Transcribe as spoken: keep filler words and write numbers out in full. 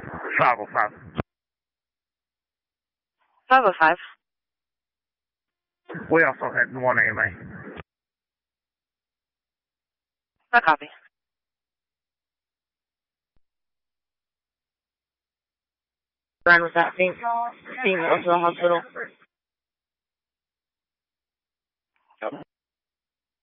five oh five. five oh five. We also had one A M A. A copy. Run with that thing. Female to the hospital.